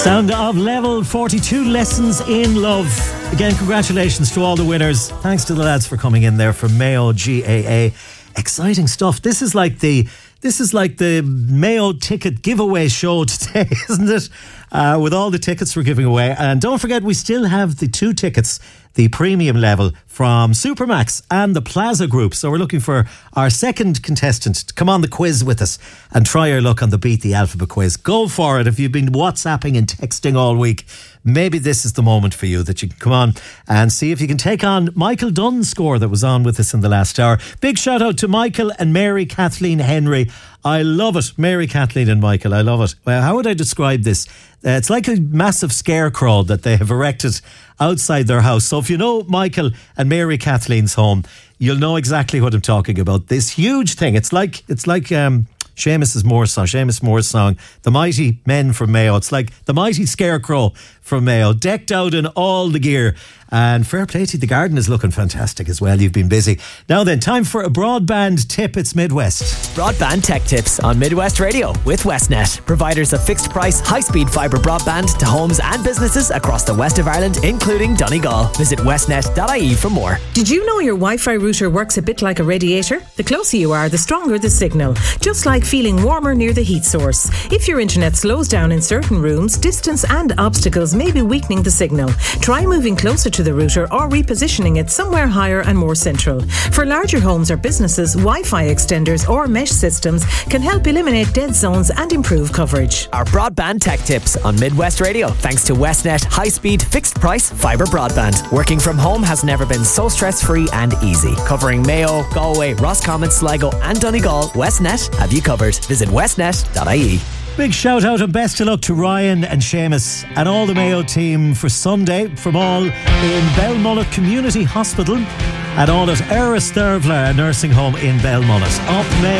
Sound of Level 42, Lessons in Love. Again, congratulations to all the winners. Thanks to the lads for coming in there from Mayo GAA. Exciting stuff. This is like the Mayo ticket giveaway show today, isn't it? With all the tickets we're giving away. And don't forget, we still have the 2 tickets, the premium level from Supermax and the Plaza Group. So we're looking for our second contestant to come on the quiz with us and try your luck on the Beat the Alphabet quiz. Go for it. If you've been WhatsApping and texting all week, maybe this is the moment for you that you can come on and see if you can take on Michael Dunn's score that was on with us in the last hour. Big shout out to Michael and Mary Kathleen Henry. I love it. Mary Kathleen and Michael, I love it. Well, how would I describe this? It's like a massive scarecrow that they have erected outside their house. So if you know Michael and Mary Kathleen's home, you'll know exactly what I'm talking about. This huge thing. It's like Seamus Moore's song, The Mighty Men from Mayo. It's like the mighty scarecrow from Mayo, decked out in all the gear. And fair play to you, the garden is looking fantastic as well. You've been busy. Now then, time for a broadband tip. It's Midwest. Broadband tech tips on Midwest Radio with Westnet. Providers of fixed price, high-speed fibre broadband to homes and businesses across the west of Ireland, including Donegal. Visit westnet.ie for more. Did you know your Wi-Fi router works a bit like a radiator? The closer you are, the stronger the signal. Just like feeling warmer near the heat source. If your internet slows down in certain rooms, distance and obstacles may be weakening the signal. Try moving closer to the router or repositioning it somewhere higher and more central. For larger homes or businesses, Wi-Fi extenders or mesh systems can help eliminate dead zones and improve coverage. Our broadband tech tips on Midwest Radio, thanks to Westnet high-speed fixed price fibre broadband. Working from home has never been so stress-free and easy. Covering Mayo, Galway, Roscommon, Sligo and Donegal, Westnet have you covered. Visit westnet.ie. Big shout out and best of luck to Ryan and Seamus and all the Mayo team for Sunday from all in Belmullet Community Hospital and all at Eris Dervla nursing home in Belmullet. Up Mayo.